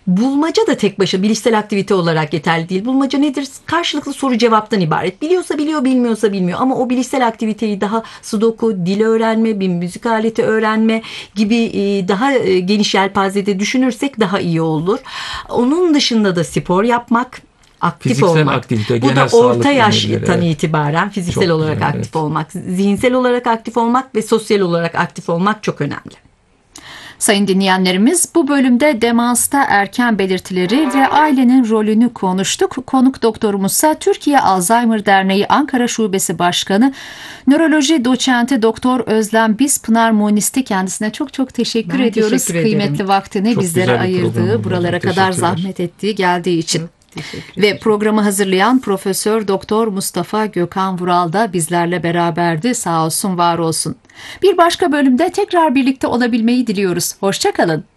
Bulmaca da tek başına bilişsel aktivite olarak yeterli değil. Bulmaca nedir? Karşılıklı soru cevaptan ibaret. Biliyorsa biliyor, bilmiyorsa bilmiyor. Ama o bilişsel aktiviteyi daha sudoku, dil öğrenme, bir müzik aleti öğrenme gibi daha geniş yelpazede düşünürsek daha iyi olur. Onun dışında da spor yapmak, aktif Fiziksel olmak. aktivite, Bu genel da sağlık orta yaştan önerileri, itibaren fiziksel çok olarak güzel, aktif evet. olmak, zihinsel olarak aktif olmak ve sosyal olarak aktif olmak çok önemli. Sayın dinleyenlerimiz, bu bölümde demansta erken belirtileri ve ailenin rolünü konuştuk. Konuk doktorumuzsa Türkiye Alzheimer Derneği Ankara Şubesi Başkanı, nöroloji doçenti Doktor Özlem Bizpınar Munisti. Kendisine çok çok teşekkür Ben ediyoruz. teşekkür ederim. Kıymetli vaktini Çok bizlere güzel bir program ayırdığı, oldu. buralara kadar Teşekkürler. zahmet ettiği, geldiği için. Teşekkür Ve programı hazırlayan Profesör Doktor Mustafa Gökhan Vural da bizlerle beraberdi. Sağ olsun, var olsun. Bir başka bölümde tekrar birlikte olabilmeyi diliyoruz. Hoşça kalın.